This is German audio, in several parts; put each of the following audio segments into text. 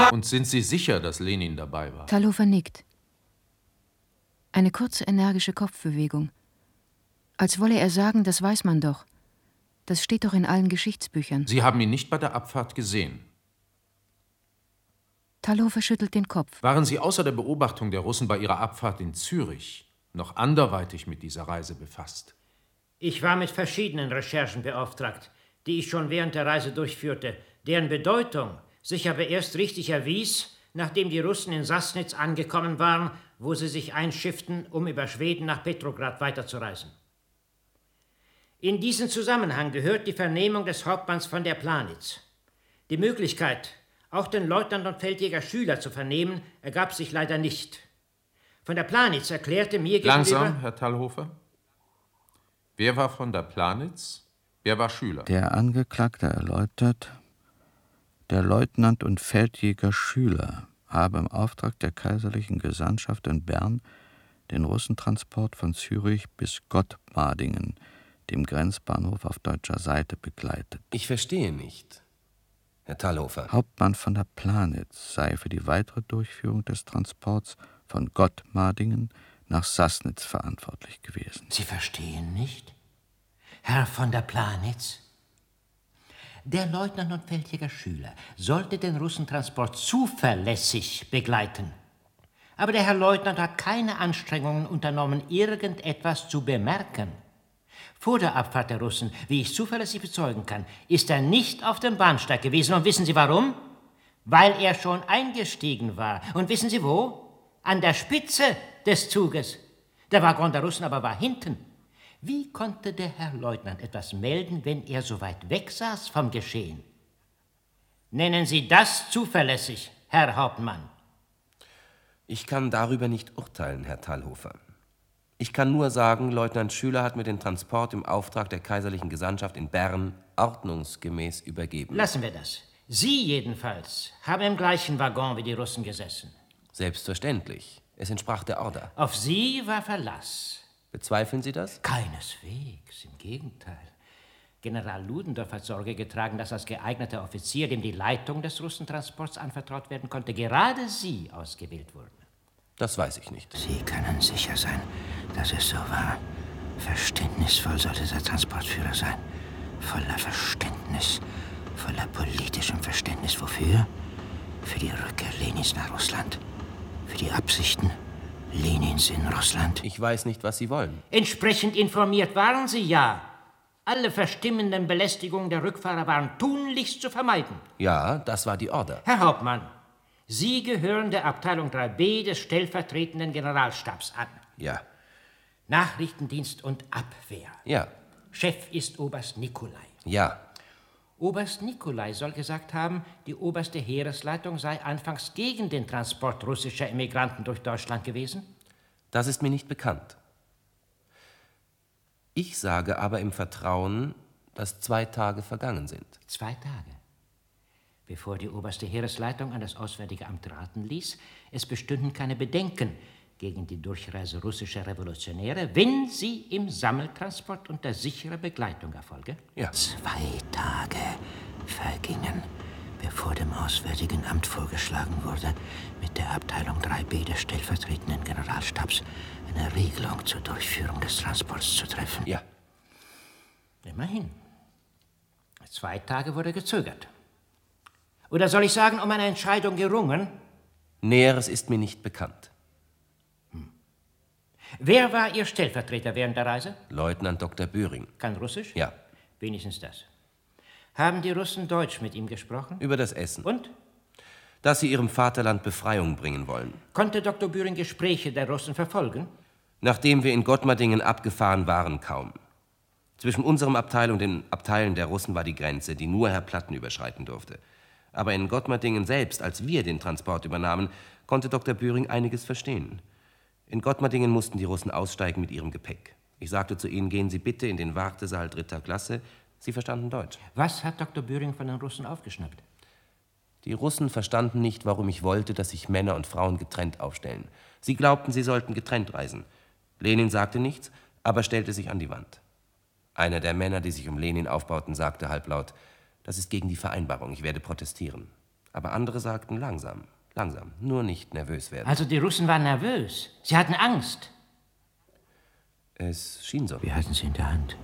Und sind Sie sicher, dass Lenin dabei war? Talhofer nickt. Eine kurze, energische Kopfbewegung. Als wolle er sagen, das weiß man doch. Das steht doch in allen Geschichtsbüchern. Sie haben ihn nicht bei der Abfahrt gesehen. Talhofer schüttelt den Kopf. Waren Sie außer der Beobachtung der Russen bei Ihrer Abfahrt in Zürich noch anderweitig mit dieser Reise befasst? Ich war mit verschiedenen Recherchen beauftragt, die ich schon während der Reise durchführte, deren Bedeutung sich aber erst richtig erwies, nachdem die Russen in Sassnitz angekommen waren, wo sie sich einschifften, um über Schweden nach Petrograd weiterzureisen. In diesen Zusammenhang gehört die Vernehmung des Hauptmanns von der Planitz. Die Möglichkeit, auch den Leutnant und Feldjäger Schüler zu vernehmen, ergab sich leider nicht. Von der Planitz erklärte mir gegenüber... Langsam, Herr Talhofer. Wer war von der Planitz? Wer war Schüler? Der Angeklagte erläutert, der Leutnant und Feldjäger Schüler habe im Auftrag der kaiserlichen Gesandtschaft in Bern den Russentransport von Zürich bis Gottmadingen, dem Grenzbahnhof auf deutscher Seite, begleitet. Ich verstehe nicht, Herr Talhofer. Hauptmann von der Planitz sei für die weitere Durchführung des Transports von Gottmadingen nach Sassnitz verantwortlich gewesen. Sie verstehen nicht? Herr von der Planitz? Der Leutnant und Feldjäger Schüler sollte den Russentransport zuverlässig begleiten. Aber der Herr Leutnant hat keine Anstrengungen unternommen, irgendetwas zu bemerken. Vor der Abfahrt der Russen, wie ich zuverlässig bezeugen kann, ist er nicht auf dem Bahnsteig gewesen. Und wissen Sie warum? Weil er schon eingestiegen war. Und wissen Sie wo? An der Spitze des Zuges. Der Waggon der Russen aber war hinten. Wie konnte der Herr Leutnant etwas melden, wenn er so weit weg saß vom Geschehen? Nennen Sie das zuverlässig, Herr Hauptmann? Ich kann darüber nicht urteilen, Herr Talhofer. Ich kann nur sagen, Leutnant Schüler hat mir den Transport im Auftrag der kaiserlichen Gesandtschaft in Bern ordnungsgemäß übergeben. Lassen wir das. Sie jedenfalls haben im gleichen Waggon wie die Russen gesessen. Selbstverständlich. Es entsprach der Order. Auf Sie war Verlass. Bezweifeln Sie das? Keineswegs, im Gegenteil. General Ludendorff hat Sorge getragen, dass als geeigneter Offizier, dem die Leitung des Russentransports anvertraut werden konnte, gerade Sie ausgewählt wurden. Das weiß ich nicht. Sie können sicher sein, dass es so war. Verständnisvoll sollte der Transportführer sein. Voller Verständnis, voller politischem Verständnis. Wofür? Für die Rückkehr Lenins nach Russland. Für die Absichten Lenins in Russland. Ich weiß nicht, was Sie wollen. Entsprechend informiert waren Sie ja. Alle verstimmenden Belästigungen der Rückfahrer waren tunlichst zu vermeiden. Ja, das war die Order. Herr Hauptmann, Sie gehören der Abteilung 3b des stellvertretenden Generalstabs an. Ja. Nachrichtendienst und Abwehr. Ja. Chef ist Oberst Nikolai. Ja. Oberst Nikolai soll gesagt haben, die oberste Heeresleitung sei anfangs gegen den Transport russischer Emigranten durch Deutschland gewesen. Das ist mir nicht bekannt. Ich sage aber im Vertrauen, dass 2 Tage vergangen sind. 2 Tage? Bevor die oberste Heeresleitung an das Auswärtige Amt raten ließ, es bestünden keine Bedenken gegen die Durchreise russischer Revolutionäre, wenn sie im Sammeltransport unter sicherer Begleitung erfolge? Ja. 2 Tage vergingen, bevor dem Auswärtigen Amt vorgeschlagen wurde, mit der Abteilung 3b des stellvertretenden Generalstabs eine Regelung zur Durchführung des Transports zu treffen. Ja. Immerhin. 2 Tage wurde gezögert. Oder soll ich sagen, um eine Entscheidung gerungen? Näheres ist mir nicht bekannt. Wer war Ihr Stellvertreter während der Reise? Leutnant Dr. Böhring. Kann Russisch? Ja. Wenigstens das. Haben die Russen Deutsch mit ihm gesprochen? Über das Essen. Und? Dass sie ihrem Vaterland Befreiung bringen wollen. Konnte Dr. Böhring Gespräche der Russen verfolgen? Nachdem wir in Gottmadingen abgefahren waren, kaum. Zwischen unserem Abteil und den Abteilen der Russen war die Grenze, die nur Herr Platten überschreiten durfte. Aber in Gottmadingen selbst, als wir den Transport übernahmen, konnte Dr. Böhring einiges verstehen. In Gottmadingen mussten die Russen aussteigen mit ihrem Gepäck. Ich sagte zu ihnen, gehen Sie bitte in den Wartesaal 3. Klasse. Sie verstanden Deutsch. Was hat Dr. Böhring von den Russen aufgeschnappt? Die Russen verstanden nicht, warum ich wollte, dass sich Männer und Frauen getrennt aufstellen. Sie glaubten, sie sollten getrennt reisen. Lenin sagte nichts, aber stellte sich an die Wand. Einer der Männer, die sich um Lenin aufbauten, sagte halblaut, das ist gegen die Vereinbarung, ich werde protestieren. Aber andere sagten langsam, langsam, nur nicht nervös werden. Also die Russen waren nervös. Sie hatten Angst. Es schien so. Wir hatten sie in der Hand.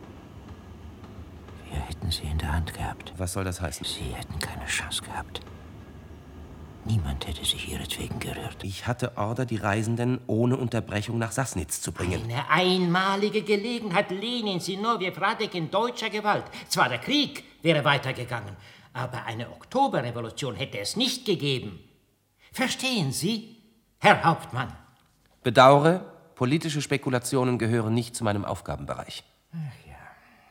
Wir hätten sie in der Hand gehabt. Was soll das heißen? Sie hätten keine Chance gehabt. Niemand hätte sich ihretwegen gerührt. Ich hatte Order, die Reisenden ohne Unterbrechung nach Sassnitz zu bringen. Eine einmalige Gelegenheit, Lenin, Zinoviev, Radek in deutscher Gewalt. Zwar der Krieg wäre weitergegangen, aber eine Oktoberrevolution hätte es nicht gegeben. Verstehen Sie, Herr Hauptmann? Bedauere, politische Spekulationen gehören nicht zu meinem Aufgabenbereich. Ach ja.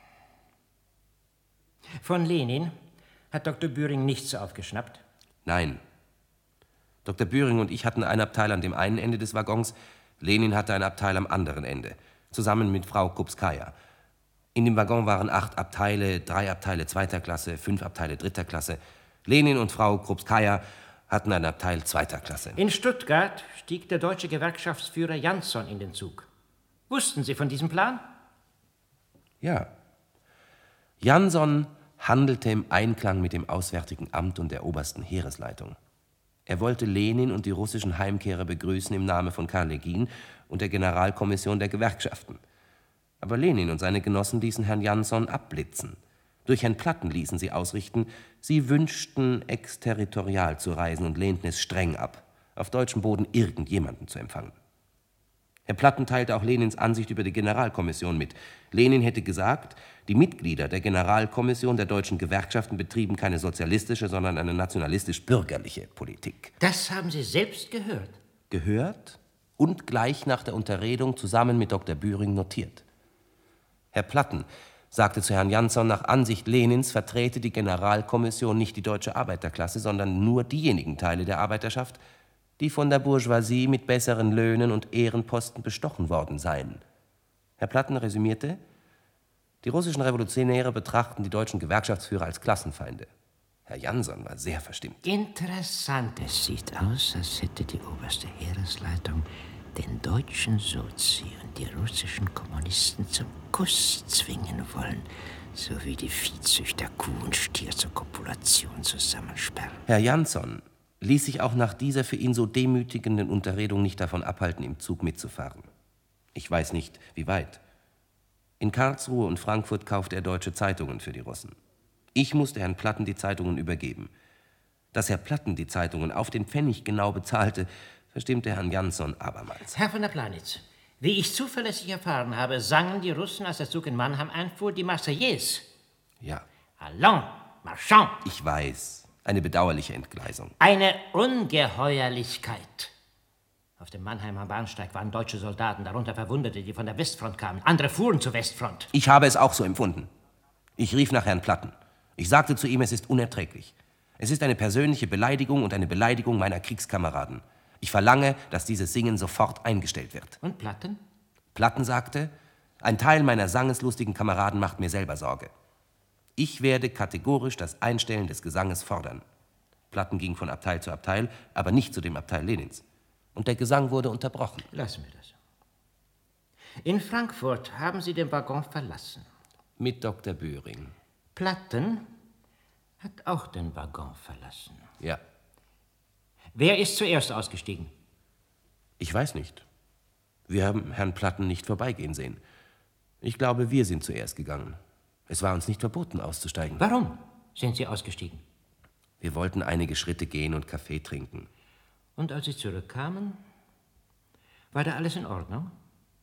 Von Lenin hat Dr. Bühring nichts aufgeschnappt? Nein. Dr. Bühring und ich hatten ein Abteil an dem einen Ende des Waggons, Lenin hatte ein Abteil am anderen Ende, zusammen mit Frau Krupskaja. In dem Waggon waren 8 Abteile, 3 Abteile 2. Klasse, 5 Abteile 3. Klasse. Lenin und Frau Krupskaja hatten ein Abteil 2. Klasse. In Stuttgart stieg der deutsche Gewerkschaftsführer Jansson in den Zug. Wussten Sie von diesem Plan? Ja. Jansson handelte im Einklang mit dem Auswärtigen Amt und der obersten Heeresleitung. Er wollte Lenin und die russischen Heimkehrer begrüßen im Namen von Karl Legien und der Generalkommission der Gewerkschaften. Aber Lenin und seine Genossen ließen Herrn Jansson abblitzen. Durch Herrn Platten ließen sie ausrichten, sie wünschten, exterritorial zu reisen und lehnten es streng ab, auf deutschem Boden irgendjemanden zu empfangen. Herr Platten teilte auch Lenins Ansicht über die Generalkommission mit. Lenin hätte gesagt, die Mitglieder der Generalkommission der deutschen Gewerkschaften betrieben keine sozialistische, sondern eine nationalistisch-bürgerliche Politik. Das haben Sie selbst gehört? Gehört und gleich nach der Unterredung zusammen mit Dr. Bühring notiert. Herr Platten sagte zu Herrn Jansson, nach Ansicht Lenins vertrete die Generalkommission nicht die deutsche Arbeiterklasse, sondern nur diejenigen Teile der Arbeiterschaft, die von der Bourgeoisie mit besseren Löhnen und Ehrenposten bestochen worden seien. Herr Platten resümierte, die russischen Revolutionäre betrachten die deutschen Gewerkschaftsführer als Klassenfeinde. Herr Jansson war sehr verstimmt. Interessant. Es sieht aus, als hätte die oberste Heeresleitung den deutschen Sozi und die russischen Kommunisten zum Kuss zwingen wollen, so wie die Viehzüchter Kuh und Stier zur Kopulation zusammensperren. Herr Jansson ließ sich auch nach dieser für ihn so demütigenden Unterredung nicht davon abhalten, im Zug mitzufahren. Ich weiß nicht, wie weit. In Karlsruhe und Frankfurt kaufte er deutsche Zeitungen für die Russen. Ich musste Herrn Platten die Zeitungen übergeben. Dass Herr Platten die Zeitungen auf den Pfennig genau bezahlte, verstimmte Herrn Jansson abermals. Herr von der Planitz, wie ich zuverlässig erfahren habe, sangen die Russen, als der Zug in Mannheim einfuhr, die Marseillaise. Ja. Allons, marchons. Ich weiß. Eine bedauerliche Entgleisung. Eine Ungeheuerlichkeit. Auf dem Mannheimer Bahnsteig waren deutsche Soldaten, darunter Verwundete, die von der Westfront kamen. Andere fuhren zur Westfront. Ich habe es auch so empfunden. Ich rief nach Herrn Platten. Ich sagte zu ihm, es ist unerträglich. Es ist eine persönliche Beleidigung und eine Beleidigung meiner Kriegskameraden. Ich verlange, dass dieses Singen sofort eingestellt wird. Und Platten? Platten sagte, ein Teil meiner sangeslustigen Kameraden macht mir selber Sorge. Ich werde kategorisch das Einstellen des Gesanges fordern. Platten ging von Abteil zu Abteil, aber nicht zu dem Abteil Lenins. Und der Gesang wurde unterbrochen. Lassen wir das. In Frankfurt haben Sie den Waggon verlassen. Mit Dr. Bühring. Platten hat auch den Waggon verlassen. Ja. Wer ist zuerst ausgestiegen? Ich weiß nicht. Wir haben Herrn Platten nicht vorbeigehen sehen. Ich glaube, wir sind zuerst gegangen. Es war uns nicht verboten, auszusteigen. Warum sind Sie ausgestiegen? Wir wollten einige Schritte gehen und Kaffee trinken. Und als Sie zurückkamen, war da alles in Ordnung?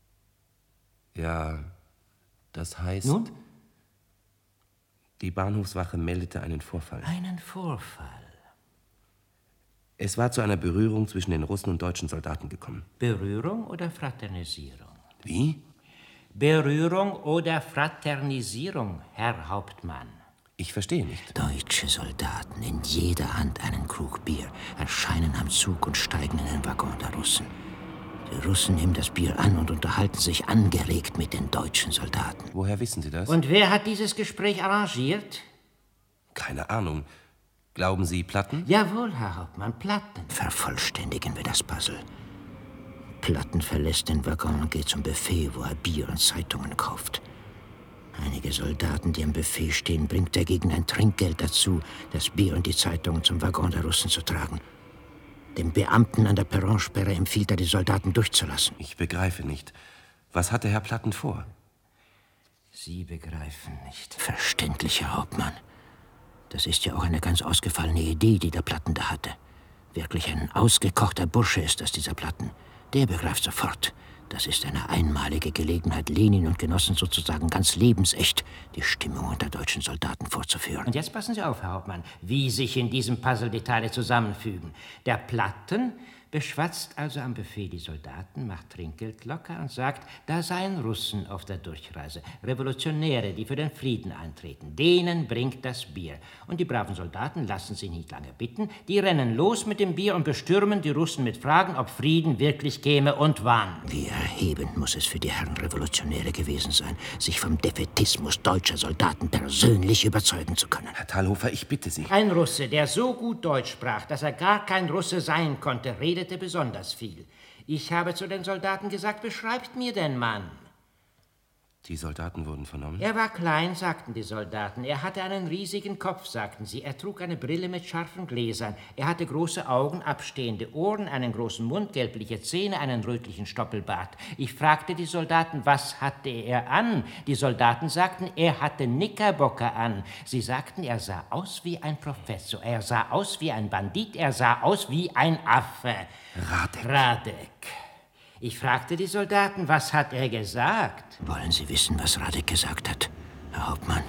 Ja, das heißt... Nun? Die Bahnhofswache meldete einen Vorfall. Einen Vorfall? Es war zu einer Berührung zwischen den Russen und deutschen Soldaten gekommen. Berührung oder Fraternisierung? Wie? Berührung oder Fraternisierung, Herr Hauptmann. Ich verstehe nicht. Deutsche Soldaten, in jeder Hand einen Krug Bier, erscheinen am Zug und steigen in den Waggon der Russen. Die Russen nehmen das Bier an und unterhalten sich angeregt mit den deutschen Soldaten. Woher wissen Sie das? Und wer hat dieses Gespräch arrangiert? Keine Ahnung. Glauben Sie Platten? Jawohl, Herr Hauptmann, Platten. Vervollständigen wir das Puzzle. Platten verlässt den Waggon und geht zum Buffet, wo er Bier und Zeitungen kauft. Einige Soldaten, die am Buffet stehen, bringt dagegen ein Trinkgeld dazu, das Bier und die Zeitungen zum Waggon der Russen zu tragen. Dem Beamten an der Perronsperre empfiehlt er, die Soldaten durchzulassen. Ich begreife nicht. Was hatte Herr Platten vor? Sie begreifen nicht. Verständlich, Herr Hauptmann. Das ist ja auch eine ganz ausgefallene Idee, die der Platten da hatte. Wirklich ein ausgekochter Bursche ist das, dieser Platten. Der begreift sofort. Das ist eine einmalige Gelegenheit, Lenin und Genossen sozusagen ganz lebensecht die Stimmung unter deutschen Soldaten vorzuführen. Und jetzt passen Sie auf, Herr Hauptmann, wie sich in diesem Puzzle die Teile zusammenfügen. Der Platten beschwatzt also am Buffet die Soldaten, macht Trinkgeld locker und sagt, da seien Russen auf der Durchreise, Revolutionäre, die für den Frieden eintreten. Denen bringt das Bier. Und die braven Soldaten lassen sich nicht lange bitten, die rennen los mit dem Bier und bestürmen die Russen mit Fragen, ob Frieden wirklich käme und wann. Wie erhebend muss es für die Herren Revolutionäre gewesen sein, sich vom Defätismus deutscher Soldaten persönlich überzeugen zu können. Herr Thalhofer, ich bitte Sie. Ein Russe, der so gut Deutsch sprach, dass er gar kein Russe sein konnte, redete besonders viel. Ich habe zu den Soldaten gesagt, beschreibt mir den Mann. Die Soldaten wurden vernommen? Er war klein, sagten die Soldaten. Er hatte einen riesigen Kopf, sagten sie. Er trug eine Brille mit scharfen Gläsern. Er hatte große Augen, abstehende Ohren, einen großen Mund, gelbliche Zähne, einen rötlichen Stoppelbart. Ich fragte die Soldaten, was hatte er an? Die Soldaten sagten, er hatte Knickerbocker an. Sie sagten, er sah aus wie ein Professor. Er sah aus wie ein Bandit. Er sah aus wie ein Affe. Radek. Ich fragte die Soldaten, was hat er gesagt? Wollen Sie wissen, was Radek gesagt hat, Herr Hauptmann?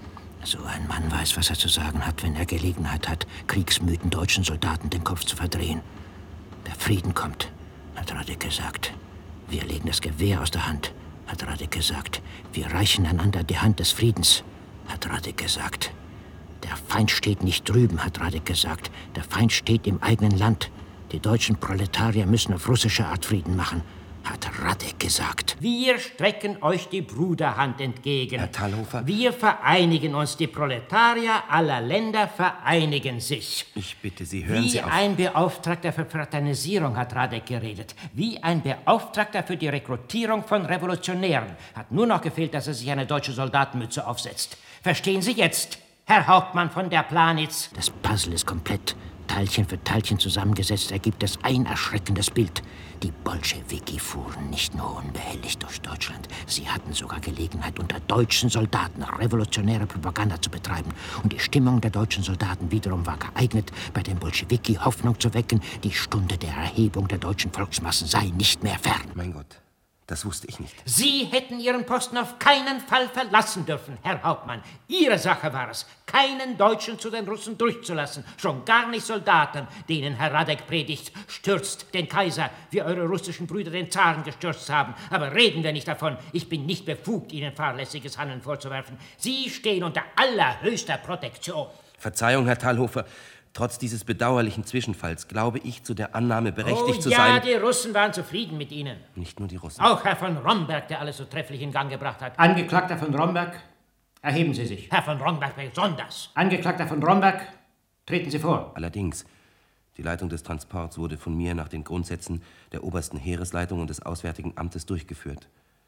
So ein Mann weiß, was er zu sagen hat, wenn er Gelegenheit hat, kriegsmüden deutschen Soldaten den Kopf zu verdrehen. Der Frieden kommt, hat Radek gesagt. Wir legen das Gewehr aus der Hand, hat Radek gesagt. Wir reichen einander die Hand des Friedens, hat Radek gesagt. Der Feind steht nicht drüben, hat Radek gesagt. Der Feind steht im eigenen Land. Die deutschen Proletarier müssen auf russische Art Frieden machen, hat Radek gesagt. Wir strecken euch die Bruderhand entgegen. Herr Thalhofer. Wir vereinigen uns. Die Proletarier aller Länder vereinigen sich. Ich bitte Sie, hören Sie auf. Wie ein Beauftragter für Fraternisierung hat Radek geredet. Wie ein Beauftragter für die Rekrutierung von Revolutionären. Hat nur noch gefehlt, dass er sich eine deutsche Soldatenmütze aufsetzt. Verstehen Sie jetzt, Herr Hauptmann von der Planitz? Das Puzzle ist komplett. Teilchen für Teilchen zusammengesetzt, ergibt es ein erschreckendes Bild. Die Bolschewiki fuhren nicht nur unbehelligt durch Deutschland, sie hatten sogar Gelegenheit, unter deutschen Soldaten revolutionäre Propaganda zu betreiben. Und die Stimmung der deutschen Soldaten wiederum war geeignet, bei den Bolschewiki Hoffnung zu wecken, die Stunde der Erhebung der deutschen Volksmassen sei nicht mehr fern. Mein Gott. Das wusste ich nicht. Sie hätten Ihren Posten auf keinen Fall verlassen dürfen, Herr Hauptmann. Ihre Sache war es, keinen Deutschen zu den Russen durchzulassen, schon gar nicht Soldaten, denen Herr Radek predigt, stürzt den Kaiser, wie eure russischen Brüder den Zaren gestürzt haben. Aber reden wir nicht davon, ich bin nicht befugt, Ihnen fahrlässiges Handeln vorzuwerfen. Sie stehen unter allerhöchster Protektion. Verzeihung, Herr Thalhofer. Trotz dieses bedauerlichen Zwischenfalls glaube ich zu der Annahme berechtigt zu ja, sein... die Russen waren zufrieden mit Ihnen. Nicht nur die Russen. Auch Herr von Romberg, der alles so trefflich in Gang gebracht hat. Angeklagter von Romberg, erheben Sie sich. Herr von Romberg besonders. Angeklagter von Romberg, treten Sie vor. Allerdings, die Leitung des Transports wurde von mir nach den Grundsätzen der obersten Heeresleitung und des Auswärtigen Amtes durchgeführt.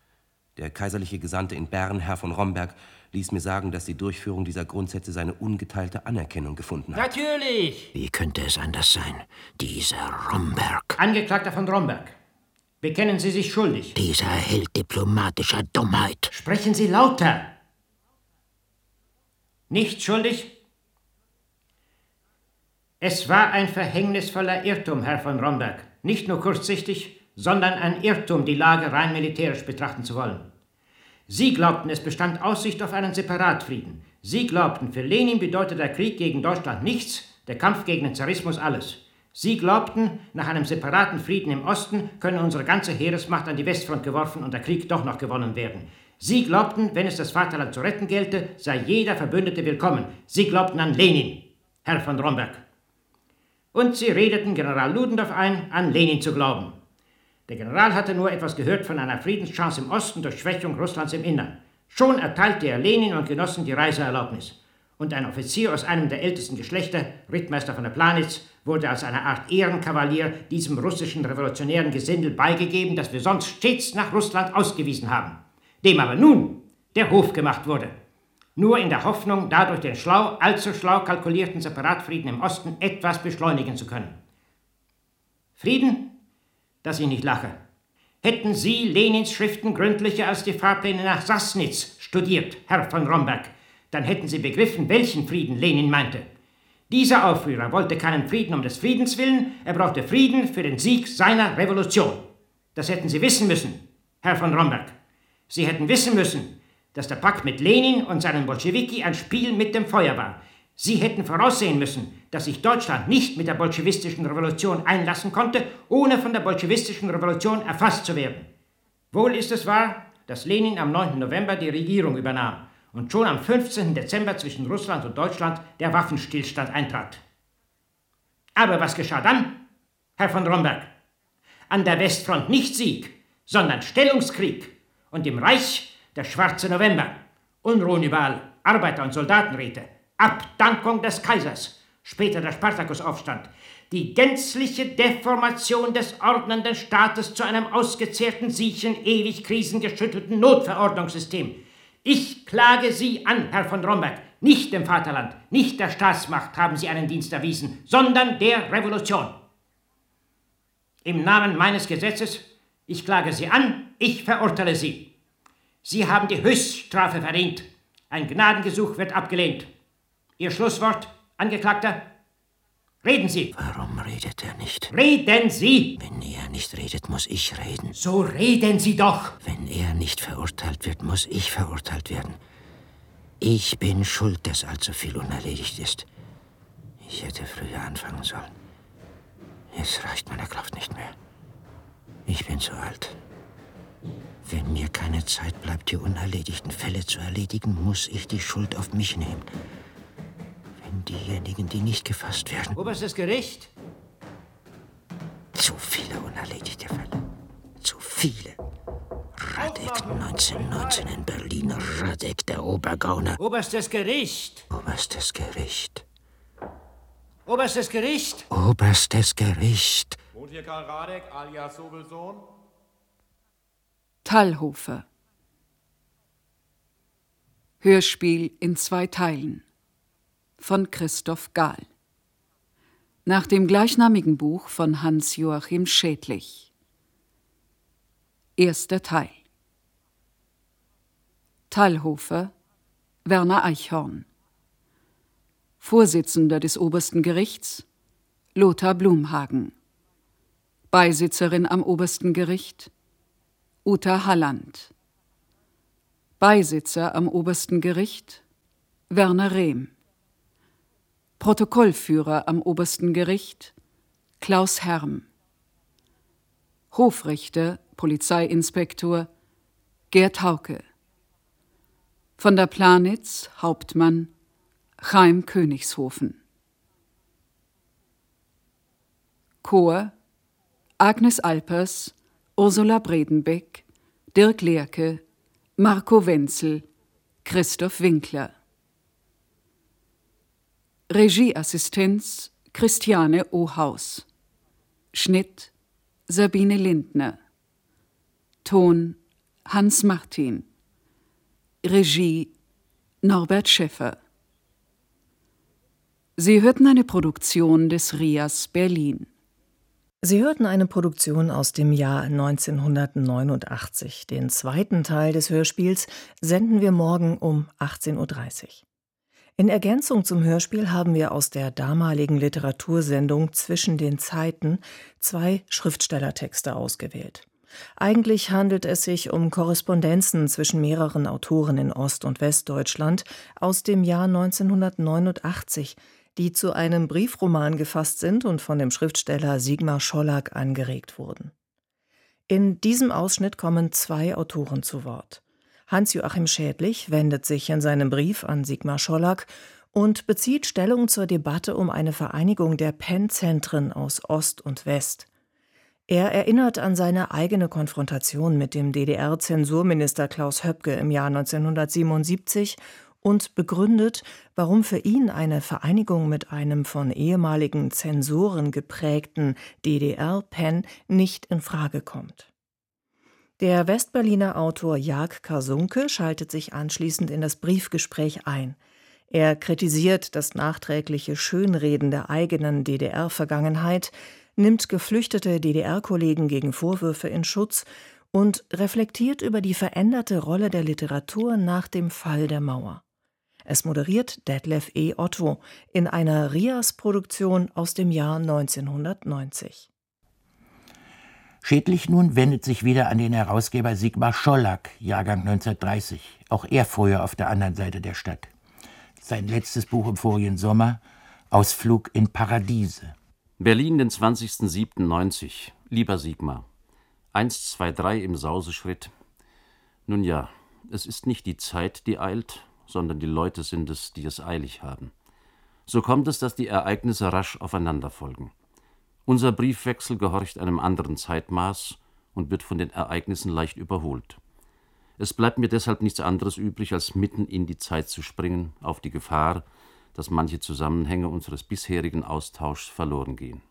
Der kaiserliche Gesandte in Bern, Herr von Romberg, ließ mir sagen, dass die Durchführung dieser Grundsätze seine ungeteilte Anerkennung gefunden hat. Natürlich! Wie könnte es anders sein? Dieser Romberg. Angeklagter von Romberg, bekennen Sie sich schuldig. Dieser Held diplomatischer Dummheit. Sprechen Sie lauter. Nicht schuldig? Es war ein verhängnisvoller Irrtum, Herr von Romberg. Nicht nur kurzsichtig, sondern ein Irrtum, die Lage rein militärisch betrachten zu wollen. Sie glaubten, es bestand Aussicht auf einen Separatfrieden. Sie glaubten, für Lenin bedeutet der Krieg gegen Deutschland nichts, der Kampf gegen den Zarismus alles. Sie glaubten, nach einem separaten Frieden im Osten könne unsere ganze Heeresmacht an die Westfront geworfen und der Krieg doch noch gewonnen werden. Sie glaubten, wenn es das Vaterland zu retten gelte, sei jeder Verbündete willkommen. Sie glaubten an Lenin, Herr von Romberg. Und sie redeten General Ludendorff ein, an Lenin zu glauben. Der General hatte nur etwas gehört von einer Friedenschance im Osten durch Schwächung Russlands im Innern. Schon erteilte er Lenin und Genossen die Reiseerlaubnis. Und ein Offizier aus einem der ältesten Geschlechter, Rittmeister von der Planitz, wurde als eine Art Ehrenkavalier diesem russischen revolutionären Gesindel beigegeben, das wir sonst stets nach Russland ausgewiesen haben. Dem aber nun der Hof gemacht wurde. Nur in der Hoffnung, dadurch den allzu schlau kalkulierten Separatfrieden im Osten etwas beschleunigen zu können. Frieden? Dass ich nicht lache. Hätten Sie Lenins Schriften gründlicher als die Fahrpläne nach Sassnitz studiert, Herr von Romberg, dann hätten Sie begriffen, welchen Frieden Lenin meinte. Dieser Aufrührer wollte keinen Frieden um des Friedens willen, er brauchte Frieden für den Sieg seiner Revolution. Das hätten Sie wissen müssen, Herr von Romberg. Sie hätten wissen müssen, dass der Pakt mit Lenin und seinen Bolschewiki ein Spiel mit dem Feuer war. Sie hätten voraussehen müssen, dass sich Deutschland nicht mit der bolschewistischen Revolution einlassen konnte, ohne von der bolschewistischen Revolution erfasst zu werden. Wohl ist es wahr, dass Lenin am 9. November die Regierung übernahm und schon am 15. Dezember zwischen Russland und Deutschland der Waffenstillstand eintrat. Aber was geschah dann, Herr von Romberg? An der Westfront nicht Sieg, sondern Stellungskrieg und im Reich der schwarze November, Unruhen überall, Arbeiter- und Soldatenräte, Abdankung des Kaisers, später der Spartakusaufstand, die gänzliche Deformation des ordnenden Staates zu einem ausgezehrten, siechen, ewig krisengeschüttelten Notverordnungssystem. Ich klage Sie an, Herr von Romberg, nicht dem Vaterland, nicht der Staatsmacht haben Sie einen Dienst erwiesen, sondern der Revolution. Im Namen meines Gesetzes, ich klage Sie an, ich verurteile Sie. Sie haben die Höchststrafe verdient. Ein Gnadengesuch wird abgelehnt. Ihr Schlusswort, Angeklagter? Reden Sie. Warum redet er nicht? Reden Sie! Wenn er nicht redet, muss ich reden. So reden Sie doch! Wenn er nicht verurteilt wird, muss ich verurteilt werden. Ich bin schuld, dass allzu viel unerledigt ist. Ich hätte früher anfangen sollen. Es reicht meiner Kraft nicht mehr. Ich bin zu alt. Wenn mir keine Zeit bleibt, die unerledigten Fälle zu erledigen, muss ich die Schuld auf mich nehmen. Wenn diejenigen, die nicht gefasst werden... Oberstes Gericht? Zu viele unerledigte Fälle. Zu viele. Radek 1919 in Berlin. Radek, der Obergauner. Oberstes Gericht! Oberstes Gericht. Oberstes Gericht! Oberstes Gericht. Wohnt hier Karl Radek, alias Sobelsohn? Thalhofer. Hörspiel in 2 Teilen von Christoph Gahl. Nach dem gleichnamigen Buch von Hans-Joachim Schädlich. 1. Teil. Thalhofer, Werner Eichhorn. Vorsitzender des Obersten Gerichts, Lothar Blumhagen. Beisitzerin am Obersten Gericht, Uta Halland. Beisitzer am Obersten Gericht, Werner Rehm. Protokollführer am Obersten Gericht, Klaus Herm. Hofrichter, Polizeiinspektor, Gerd Hauke. Von der Planitz, Hauptmann, Chaim Königshofen. Chor, Agnes Alpers, Ursula Bredenbeck, Dirk Lerche, Marco Wenzel, Christoph Winkler. Regieassistenz Christiane Ohaus. Schnitt Sabine Lindner. Ton Hans Martin. Regie Norbert Schäffer. Sie hörten eine Produktion des RIAS Berlin. Sie hörten eine Produktion aus dem Jahr 1989. Den 2. Teil des Hörspiels senden wir morgen um 18:30 Uhr. In Ergänzung zum Hörspiel haben wir aus der damaligen Literatursendung Zwischen den Zeiten 2 Schriftstellertexte ausgewählt. Eigentlich handelt es sich um Korrespondenzen zwischen mehreren Autoren in Ost- und Westdeutschland aus dem Jahr 1989, die zu einem Briefroman gefasst sind und von dem Schriftsteller Sigmar Schollack angeregt wurden. In diesem Ausschnitt kommen 2 Autoren zu Wort. Hans-Joachim Schädlich wendet sich in seinem Brief an Sigmar Schollack und bezieht Stellung zur Debatte um eine Vereinigung der Pennzentren aus Ost und West. Er erinnert an seine eigene Konfrontation mit dem DDR-Zensurminister Klaus Höpke im Jahr 1977 und begründet, warum für ihn eine Vereinigung mit einem von ehemaligen Zensoren geprägten DDR-Pen nicht in Frage kommt. Der Westberliner Autor Jag Karsunke schaltet sich anschließend in das Briefgespräch ein. Er kritisiert das nachträgliche Schönreden der eigenen DDR-Vergangenheit, nimmt geflüchtete DDR-Kollegen gegen Vorwürfe in Schutz und reflektiert über die veränderte Rolle der Literatur nach dem Fall der Mauer. Es moderiert Detlef E. Otto in einer RIAS-Produktion aus dem Jahr 1990. Schädlich nun wendet sich wieder an den Herausgeber Sigmar Schollack, Jahrgang 1930. Auch er fuhr ja auf der anderen Seite der Stadt. Sein letztes Buch im vorigen Sommer, Ausflug in Paradiese. Berlin, den 20.07.90. Lieber Sigmar, 1, 2, 3 im Sauseschritt. Nun ja, es ist nicht die Zeit, die eilt, sondern die Leute sind es, die es eilig haben. So kommt es, dass die Ereignisse rasch aufeinander folgen. Unser Briefwechsel gehorcht einem anderen Zeitmaß und wird von den Ereignissen leicht überholt. Es bleibt mir deshalb nichts anderes übrig, als mitten in die Zeit zu springen, auf die Gefahr, dass manche Zusammenhänge unseres bisherigen Austauschs verloren gehen.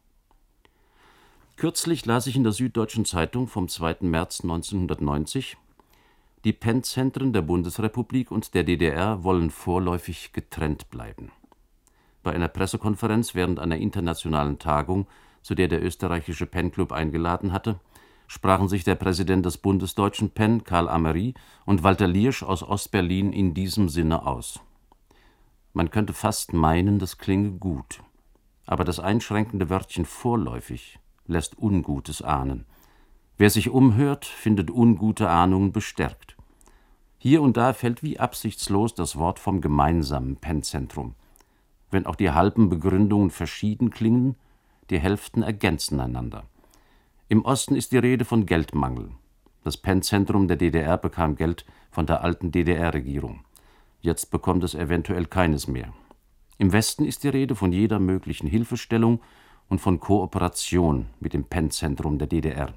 Kürzlich las ich in der Süddeutschen Zeitung vom 2. März 1990: Die Pennzentren der Bundesrepublik und der DDR wollen vorläufig getrennt bleiben. Bei einer Pressekonferenz während einer internationalen Tagung, zu der der österreichische Pennclub eingeladen hatte, sprachen sich der Präsident des bundesdeutschen Penn, Karl Ameri, und Walter Liersch aus Ostberlin in diesem Sinne aus. Man könnte fast meinen, das klinge gut. Aber das einschränkende Wörtchen vorläufig lässt Ungutes ahnen. Wer sich umhört, findet ungute Ahnungen bestärkt. Hier und da fällt wie absichtslos das Wort vom gemeinsamen Pennzentrum. Wenn auch die halben Begründungen verschieden klingen, die Hälften ergänzen einander. Im Osten ist die Rede von Geldmangel. Das Pennzentrum der DDR bekam Geld von der alten DDR-Regierung. Jetzt bekommt es eventuell keines mehr. Im Westen ist die Rede von jeder möglichen Hilfestellung und von Kooperation mit dem Pennzentrum der DDR.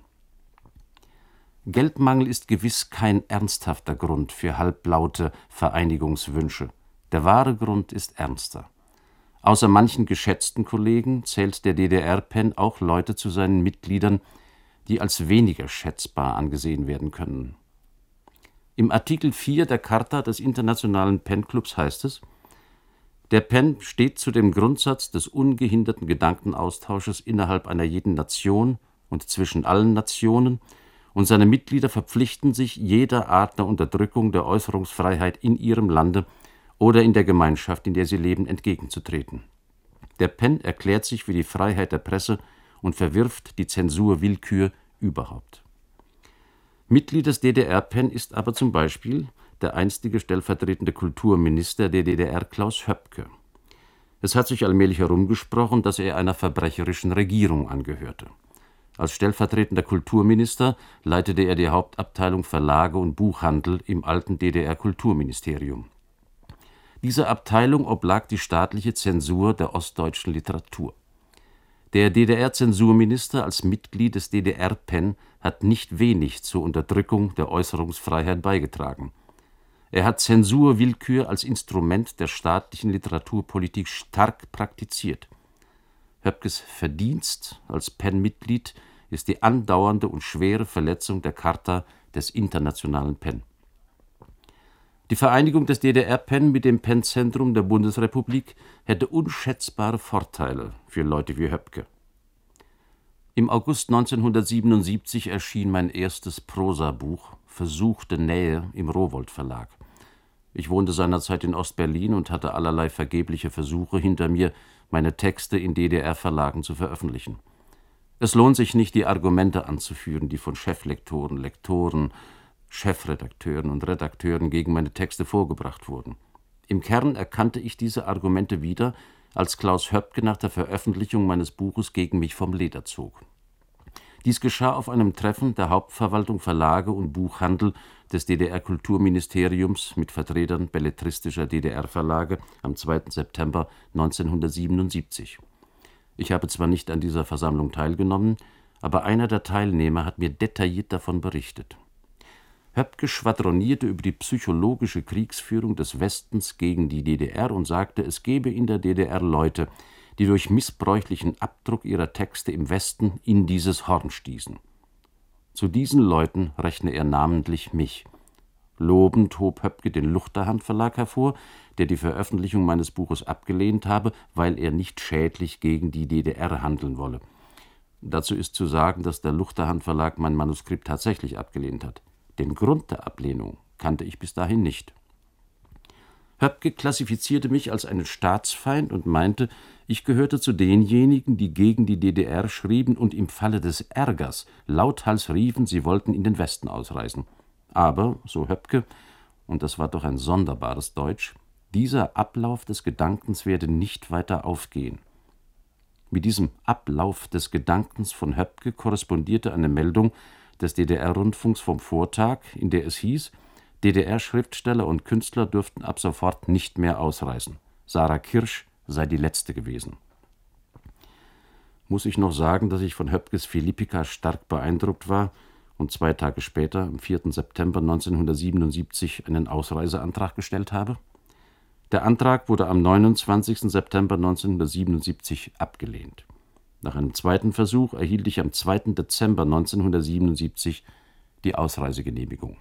Geldmangel ist gewiss kein ernsthafter Grund für halblaute Vereinigungswünsche. Der wahre Grund ist ernster. Außer manchen geschätzten Kollegen zählt der DDR-Penn auch Leute zu seinen Mitgliedern, die als weniger schätzbar angesehen werden können. Im Artikel 4 der Charta des Internationalen Pennclubs heißt es: Der Penn steht zu dem Grundsatz des ungehinderten Gedankenaustausches innerhalb einer jeden Nation und zwischen allen Nationen, und seine Mitglieder verpflichten sich, jeder Art der Unterdrückung der Äußerungsfreiheit in ihrem Lande oder in der Gemeinschaft, in der sie leben, entgegenzutreten. Der Penn erklärt sich für die Freiheit der Presse und verwirft die Zensurwillkür überhaupt. Mitglied des DDR-Penn ist aber zum Beispiel der einstige stellvertretende Kulturminister der DDR, Klaus Höpke. Es hat sich allmählich herumgesprochen, dass er einer verbrecherischen Regierung angehörte. Als stellvertretender Kulturminister leitete er die Hauptabteilung Verlage und Buchhandel im alten DDR-Kulturministerium. Dieser Abteilung oblag die staatliche Zensur der ostdeutschen Literatur. Der DDR-Zensurminister als Mitglied des DDR-Penn hat nicht wenig zur Unterdrückung der Äußerungsfreiheit beigetragen. Er hat Zensurwillkür als Instrument der staatlichen Literaturpolitik stark praktiziert. Höpkes Verdienst als Penn-Mitglied ist die andauernde und schwere Verletzung der Charta des internationalen Penn. Die Vereinigung des DDR-Penn mit dem Pennzentrum der Bundesrepublik hätte unschätzbare Vorteile für Leute wie Höpke. Im August 1977 erschien mein erstes Prosabuch Versuchte Nähe im Rowohlt Verlag. Ich wohnte seinerzeit in Ostberlin und hatte allerlei vergebliche Versuche hinter mir, meine Texte in DDR-Verlagen zu veröffentlichen. Es lohnt sich nicht, die Argumente anzuführen, die von Cheflektoren, Lektoren, Chefredakteuren und Redakteuren gegen meine Texte vorgebracht wurden. Im Kern erkannte ich diese Argumente wieder, als Klaus Höpke nach der Veröffentlichung meines Buches gegen mich vom Leder zog. Dies geschah auf einem Treffen der Hauptverwaltung Verlage und Buchhandel des DDR-Kulturministeriums mit Vertretern belletristischer DDR-Verlage am 2. September 1977. Ich habe zwar nicht an dieser Versammlung teilgenommen, aber einer der Teilnehmer hat mir detailliert davon berichtet. Höpke schwadronierte über die psychologische Kriegsführung des Westens gegen die DDR und sagte, es gebe in der DDR Leute, die durch missbräuchlichen Abdruck ihrer Texte im Westen in dieses Horn stießen. Zu diesen Leuten rechne er namentlich mich. Lobend hob Höpke den Luchterhand Verlag hervor, der die Veröffentlichung meines Buches abgelehnt habe, weil er nicht schädlich gegen die DDR handeln wolle. Dazu ist zu sagen, dass der Luchterhand Verlag mein Manuskript tatsächlich abgelehnt hat. Den Grund der Ablehnung kannte ich bis dahin nicht. Höpke klassifizierte mich als einen Staatsfeind und meinte, ich gehörte zu denjenigen, die gegen die DDR schrieben und im Falle des Ärgers lauthals riefen, sie wollten in den Westen ausreisen. Aber, so Höpke, und das war doch ein sonderbares Deutsch, dieser Ablauf des Gedankens werde nicht weiter aufgehen. Mit diesem Ablauf des Gedankens von Höpke korrespondierte eine Meldung des DDR-Rundfunks vom Vortag, in der es hieß, DDR-Schriftsteller und Künstler dürften ab sofort nicht mehr ausreisen. Sarah Kirsch sei die letzte gewesen. Muss ich noch sagen, dass ich von Höpkes Philippika stark beeindruckt war und 2 Tage später, am 4. September 1977, einen Ausreiseantrag gestellt habe? Der Antrag wurde am 29. September 1977 abgelehnt. Nach einem zweiten Versuch erhielt ich am 2. Dezember 1977 die Ausreisegenehmigung.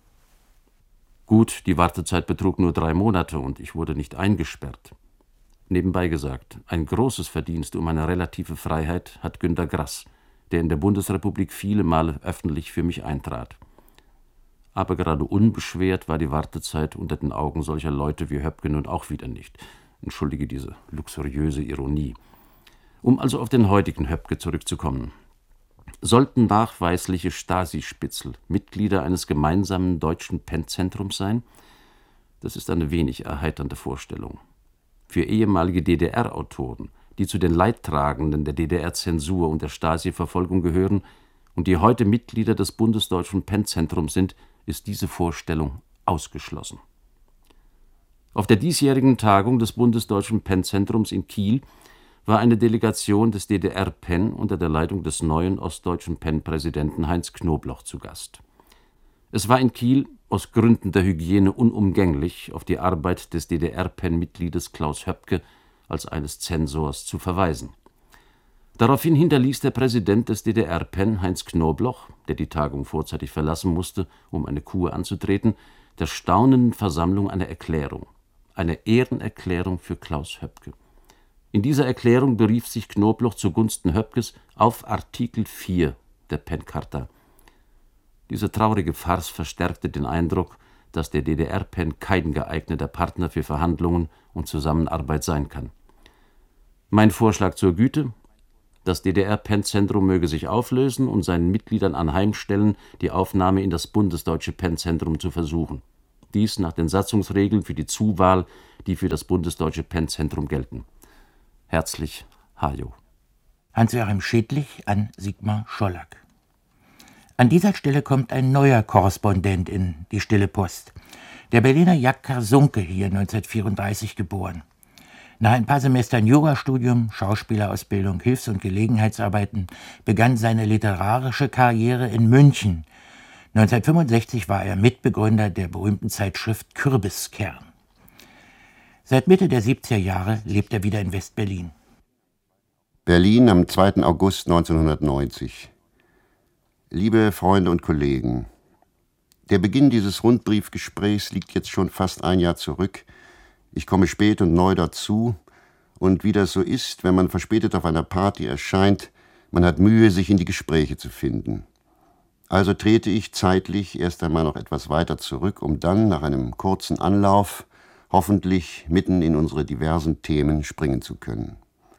Gut, die Wartezeit betrug nur 3 Monate und ich wurde nicht eingesperrt. Nebenbei gesagt, ein großes Verdienst um meine relative Freiheit hat Günter Grass, der in der Bundesrepublik viele Male öffentlich für mich eintrat. Aber gerade unbeschwert war die Wartezeit unter den Augen solcher Leute wie Höpke nun auch wieder nicht. Entschuldige diese luxuriöse Ironie. Um also auf den heutigen Höpke zurückzukommen. Sollten nachweisliche Stasi-Spitzel Mitglieder eines gemeinsamen deutschen Pennzentrums sein? Das ist eine wenig erheiternde Vorstellung. Für ehemalige DDR-Autoren, die zu den Leidtragenden der DDR-Zensur und der Stasi-Verfolgung gehören und die heute Mitglieder des bundesdeutschen Pennzentrums sind, ist diese Vorstellung ausgeschlossen. Auf der diesjährigen Tagung des bundesdeutschen Pennzentrums in Kiel war eine Delegation des DDR-Penn unter der Leitung des neuen ostdeutschen Penn-Präsidenten Heinz Knobloch zu Gast. Es war in Kiel aus Gründen der Hygiene unumgänglich, auf die Arbeit des DDR-Penn-Mitgliedes Klaus Höpke als eines Zensors zu verweisen. Daraufhin hinterließ der Präsident des DDR-Penn, Heinz Knobloch, der die Tagung vorzeitig verlassen musste, um eine Kur anzutreten, der staunenden Versammlung eine Erklärung, eine Ehrenerklärung für Klaus Höpke. In dieser Erklärung berief sich Knobloch zugunsten Höpkes auf Artikel 4 der Penn-Charta. Diese traurige Farce verstärkte den Eindruck, dass der DDR-Penn kein geeigneter Partner für Verhandlungen und Zusammenarbeit sein kann. Mein Vorschlag zur Güte: Das DDR-Penn-Zentrum möge sich auflösen und seinen Mitgliedern anheimstellen, die Aufnahme in das bundesdeutsche Penn-Zentrum zu versuchen. Dies nach den Satzungsregeln für die Zuwahl, die für das bundesdeutsche Penn-Zentrum gelten. Herzlich, Hajo. Hans-Joachim Schädlich an Sigmar Schollack. An dieser Stelle kommt ein neuer Korrespondent in die Stille Post. Der Berliner Jakkar Sunke, hier 1934 geboren. Nach ein paar Semestern Jurastudium, Schauspielerausbildung, Hilfs- und Gelegenheitsarbeiten begann seine literarische Karriere in München. 1965 war er Mitbegründer der berühmten Zeitschrift Kürbiskern. Seit Mitte der 70er Jahre lebt er wieder in West-Berlin. Berlin am 2. August 1990. Liebe Freunde und Kollegen, der Beginn dieses Rundbriefgesprächs liegt jetzt schon fast ein Jahr zurück. Ich komme spät und neu dazu, und wie das so ist, wenn man verspätet auf einer Party erscheint, man hat Mühe, sich in die Gespräche zu finden. Also trete ich zeitlich erst einmal noch etwas weiter zurück, um dann nach einem kurzen Anlauf hoffentlich mitten in unsere diversen Themen springen zu können.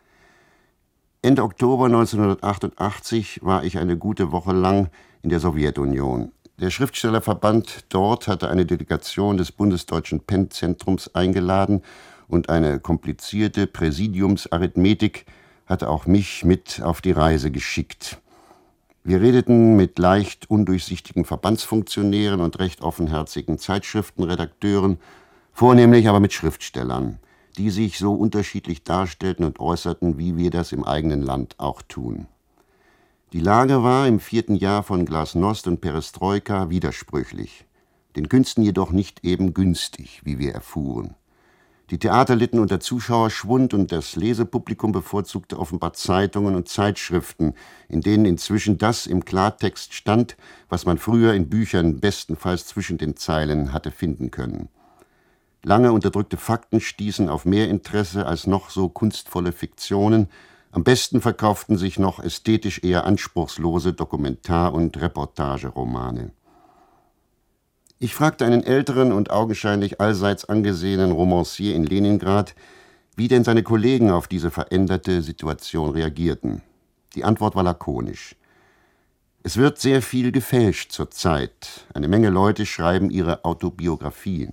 Ende Oktober 1988 war ich eine gute Woche lang in der Sowjetunion. Der Schriftstellerverband dort hatte eine Delegation des bundesdeutschen Penn-Zentrums eingeladen und eine komplizierte Präsidiumsarithmetik hatte auch mich mit auf die Reise geschickt. Wir redeten mit leicht undurchsichtigen Verbandsfunktionären und recht offenherzigen Zeitschriftenredakteuren, vornehmlich aber mit Schriftstellern, die sich so unterschiedlich darstellten und äußerten, wie wir das im eigenen Land auch tun. Die Lage war im 4. Jahr von Glasnost und Perestroika widersprüchlich, den Künsten jedoch nicht eben günstig, wie wir erfuhren. Die Theater litten unter Zuschauerschwund und das Lesepublikum bevorzugte offenbar Zeitungen und Zeitschriften, in denen inzwischen das im Klartext stand, was man früher in Büchern bestenfalls zwischen den Zeilen hatte finden können. Lange unterdrückte Fakten stießen auf mehr Interesse als noch so kunstvolle Fiktionen. Am besten verkauften sich noch ästhetisch eher anspruchslose Dokumentar- und Reportageromane. Ich fragte einen älteren und augenscheinlich allseits angesehenen Romancier in Leningrad, wie denn seine Kollegen auf diese veränderte Situation reagierten. Die Antwort war lakonisch. Es wird sehr viel gefälscht zurzeit. Eine Menge Leute schreiben ihre Autobiografien.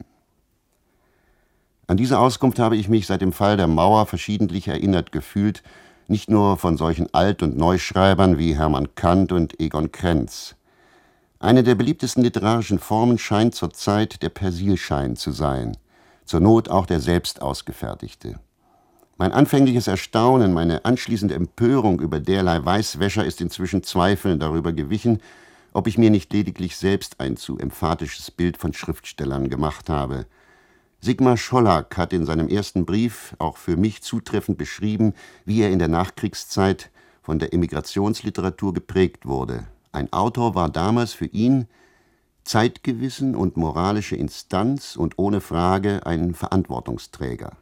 An diese Auskunft habe ich mich seit dem Fall der Mauer verschiedentlich erinnert gefühlt, nicht nur von solchen Alt- und Neuschreibern wie Hermann Kant und Egon Krenz. Eine der beliebtesten literarischen Formen scheint zurzeit der Persilschein zu sein, zur Not auch der selbst ausgefertigte. Mein anfängliches Erstaunen, meine anschließende Empörung über derlei Weißwäscher ist inzwischen Zweifeln darüber gewichen, ob ich mir nicht lediglich selbst ein zu emphatisches Bild von Schriftstellern gemacht habe. Sigmar Schollack hat in seinem ersten Brief auch für mich zutreffend beschrieben, wie er in der Nachkriegszeit von der Emigrationsliteratur geprägt wurde. Ein Autor war damals für ihn Zeitgewissen und moralische Instanz und ohne Frage ein Verantwortungsträger.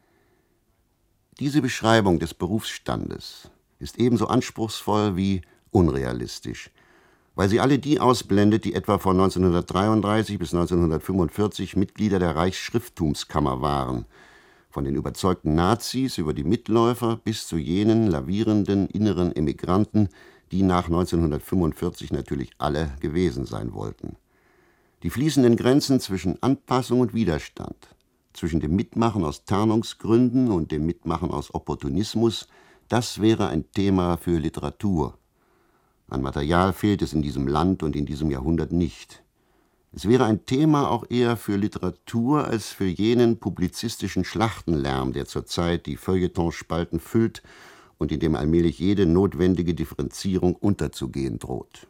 Diese Beschreibung des Berufsstandes ist ebenso anspruchsvoll wie unrealistisch, weil sie alle die ausblendet, die etwa von 1933 bis 1945 Mitglieder der Reichsschrifttumskammer waren, von den überzeugten Nazis über die Mitläufer bis zu jenen lavierenden inneren Emigranten, die nach 1945 natürlich alle gewesen sein wollten. Die fließenden Grenzen zwischen Anpassung und Widerstand, zwischen dem Mitmachen aus Tarnungsgründen und dem Mitmachen aus Opportunismus, das wäre ein Thema für Literatur. An Material fehlt es in diesem Land und in diesem Jahrhundert nicht. Es wäre ein Thema auch eher für Literatur als für jenen publizistischen Schlachtenlärm, der zurzeit die Feuilletonspalten füllt und in dem allmählich jede notwendige Differenzierung unterzugehen droht.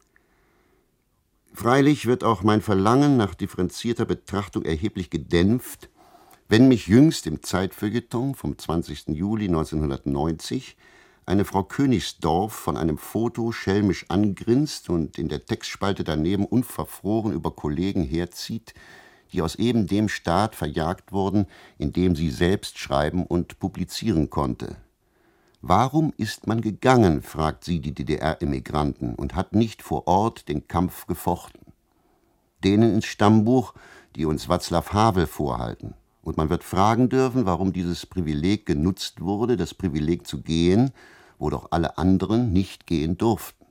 Freilich wird auch mein Verlangen nach differenzierter Betrachtung erheblich gedämpft, wenn mich jüngst im Zeitfeuilleton vom 20. Juli 1990 eine Frau Königsdorf von einem Foto schelmisch angrinst und in der Textspalte daneben unverfroren über Kollegen herzieht, die aus eben dem Staat verjagt wurden, in dem sie selbst schreiben und publizieren konnte. Warum ist man gegangen, fragt sie die DDR-Emigranten, und hat nicht vor Ort den Kampf gefochten? Denen ins Stammbuch, die uns Václav Havel vorhalten. Und man wird fragen dürfen, warum dieses Privileg genutzt wurde, das Privileg zu gehen, wo doch alle anderen nicht gehen durften.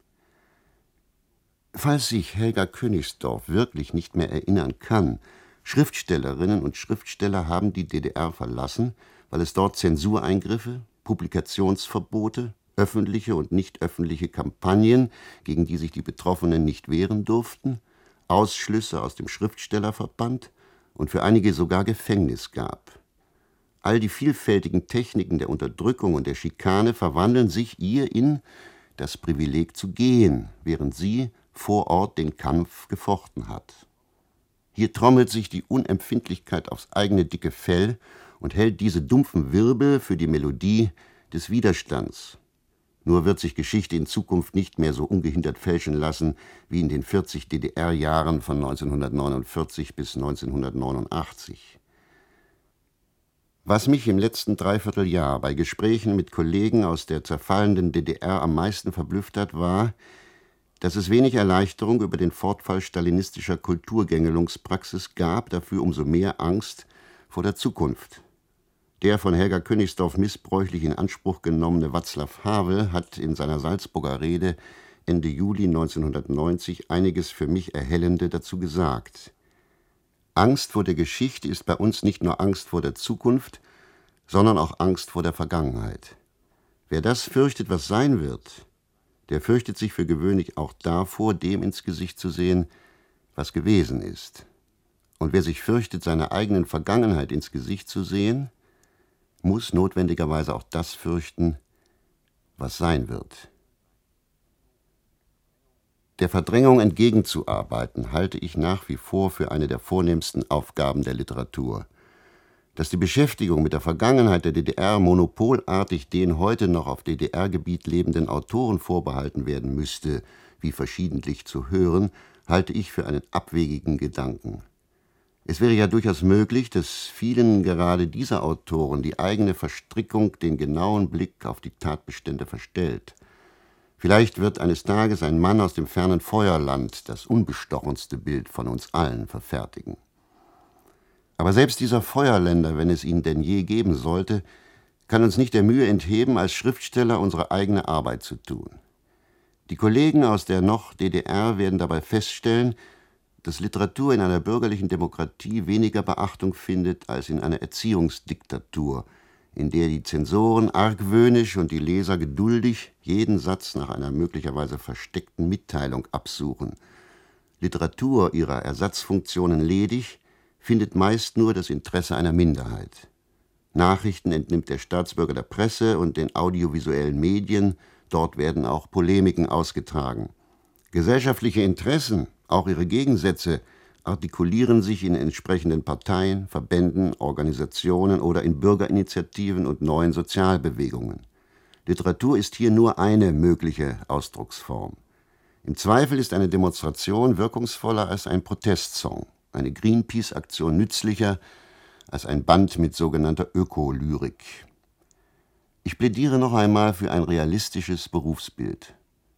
Falls sich Helga Königsdorf wirklich nicht mehr erinnern kann, Schriftstellerinnen und Schriftsteller haben die DDR verlassen, weil es dort Zensureingriffe, Publikationsverbote, öffentliche und nicht öffentliche Kampagnen, gegen die sich die Betroffenen nicht wehren durften, Ausschlüsse aus dem Schriftstellerverband und für einige sogar Gefängnis gab. All die vielfältigen Techniken der Unterdrückung und der Schikane verwandeln sich ihr in das Privileg zu gehen, während sie vor Ort den Kampf gefochten hat. Hier trommelt sich die Unempfindlichkeit aufs eigene dicke Fell und hält diese dumpfen Wirbel für die Melodie des Widerstands. Nur wird sich Geschichte in Zukunft nicht mehr so ungehindert fälschen lassen wie in den 40 DDR-Jahren von 1949 bis 1989. Was mich im letzten Dreivierteljahr bei Gesprächen mit Kollegen aus der zerfallenden DDR am meisten verblüfft hat, war, dass es wenig Erleichterung über den Fortfall stalinistischer Kulturgängelungspraxis gab, dafür umso mehr Angst vor der Zukunft. Der von Helga Königsdorf missbräuchlich in Anspruch genommene Václav Havel hat in seiner Salzburger Rede Ende Juli 1990 einiges für mich Erhellende dazu gesagt. Angst vor der Geschichte ist bei uns nicht nur Angst vor der Zukunft, sondern auch Angst vor der Vergangenheit. Wer das fürchtet, was sein wird, der fürchtet sich für gewöhnlich auch davor, dem ins Gesicht zu sehen, was gewesen ist. Und wer sich fürchtet, seiner eigenen Vergangenheit ins Gesicht zu sehen, muss notwendigerweise auch das fürchten, was sein wird. Der Verdrängung entgegenzuarbeiten, halte ich nach wie vor für eine der vornehmsten Aufgaben der Literatur. Dass die Beschäftigung mit der Vergangenheit der DDR monopolartig den heute noch auf DDR-Gebiet lebenden Autoren vorbehalten werden müsste, wie verschiedentlich zu hören, halte ich für einen abwegigen Gedanken. Es wäre ja durchaus möglich, dass vielen gerade dieser Autoren die eigene Verstrickung den genauen Blick auf die Tatbestände verstellt. Vielleicht wird eines Tages ein Mann aus dem fernen Feuerland das unbestochenste Bild von uns allen verfertigen. Aber selbst dieser Feuerländer, wenn es ihn denn je geben sollte, kann uns nicht der Mühe entheben, als Schriftsteller unsere eigene Arbeit zu tun. Die Kollegen aus der noch DDR werden dabei feststellen, dass Literatur in einer bürgerlichen Demokratie weniger Beachtung findet als in einer Erziehungsdiktatur, in der die Zensoren argwöhnisch und die Leser geduldig jeden Satz nach einer möglicherweise versteckten Mitteilung absuchen. Literatur ihrer Ersatzfunktionen ledig findet meist nur das Interesse einer Minderheit. Nachrichten entnimmt der Staatsbürger der Presse und den audiovisuellen Medien, dort werden auch Polemiken ausgetragen. Gesellschaftliche Interessen, auch ihre Gegensätze, artikulieren sich in entsprechenden Parteien, Verbänden, Organisationen oder in Bürgerinitiativen und neuen Sozialbewegungen. Literatur ist hier nur eine mögliche Ausdrucksform. Im Zweifel ist eine Demonstration wirkungsvoller als ein Protestsong, eine Greenpeace-Aktion nützlicher als ein Band mit sogenannter Ökolyrik. Ich plädiere noch einmal für ein realistisches Berufsbild.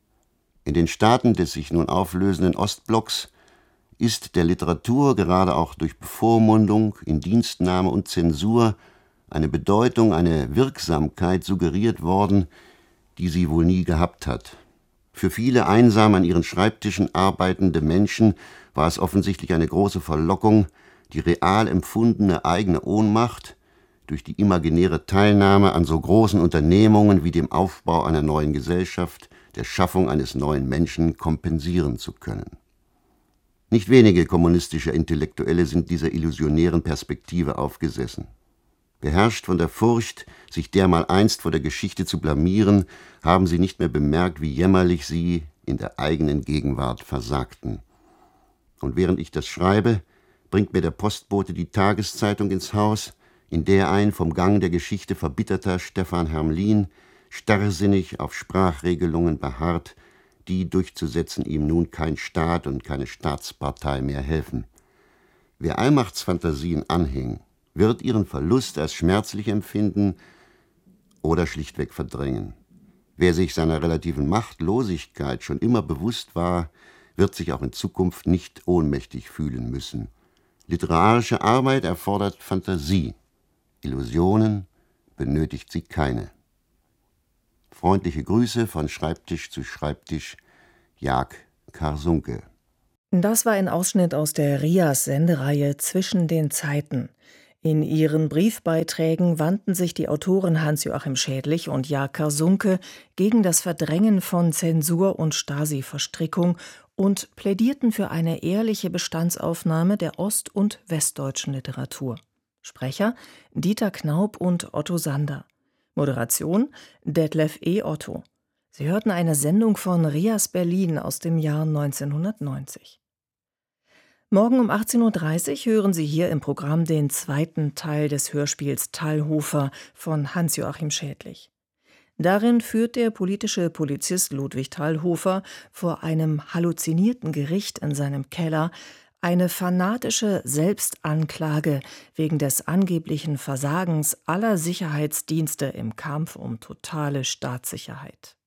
In den Staaten des sich nun auflösenden Ostblocks ist der Literatur gerade auch durch Bevormundung, Indienstnahme und Zensur eine Bedeutung, eine Wirksamkeit suggeriert worden, die sie wohl nie gehabt hat. Für viele einsam an ihren Schreibtischen arbeitende Menschen war es offensichtlich eine große Verlockung, die real empfundene eigene Ohnmacht durch die imaginäre Teilnahme an so großen Unternehmungen wie dem Aufbau einer neuen Gesellschaft, der Schaffung eines neuen Menschen kompensieren zu können. Nicht wenige kommunistische Intellektuelle sind dieser illusionären Perspektive aufgesessen. Beherrscht von der Furcht, sich dermaleinst vor der Geschichte zu blamieren, haben sie nicht mehr bemerkt, wie jämmerlich sie in der eigenen Gegenwart versagten. Und während ich das schreibe, bringt mir der Postbote die Tageszeitung ins Haus, in der ein vom Gang der Geschichte verbitterter Stefan Hermlin starrsinnig auf Sprachregelungen beharrt, die durchzusetzen ihm nun kein Staat und keine Staatspartei mehr helfen. Wer Allmachtsfantasien anhängt, wird ihren Verlust als schmerzlich empfinden oder schlichtweg verdrängen. Wer sich seiner relativen Machtlosigkeit schon immer bewusst war, wird sich auch in Zukunft nicht ohnmächtig fühlen müssen. Literarische Arbeit erfordert Fantasie. Illusionen benötigt sie keine. Freundliche Grüße von Schreibtisch zu Schreibtisch, Jag Karsunke. Das war ein Ausschnitt aus der RIAS-Sendereihe Zwischen den Zeiten. In ihren Briefbeiträgen wandten sich die Autoren Hans-Joachim Schädlich und Jag Karsunke gegen das Verdrängen von Zensur und Stasi-Verstrickung und plädierten für eine ehrliche Bestandsaufnahme der ost- und westdeutschen Literatur. Sprecher Dieter Knaub und Otto Sander. Moderation Detlef E. Otto. Sie hörten eine Sendung von RIAS Berlin aus dem Jahr 1990. Morgen um 18.30 Uhr hören Sie hier im Programm den zweiten Teil des Hörspiels Thalhofer von Hans-Joachim Schädlich. Darin führt der politische Polizist Ludwig Thalhofer vor einem halluzinierten Gericht in seinem Keller eine fanatische Selbstanklage wegen des angeblichen Versagens aller Sicherheitsdienste im Kampf um totale Staatssicherheit.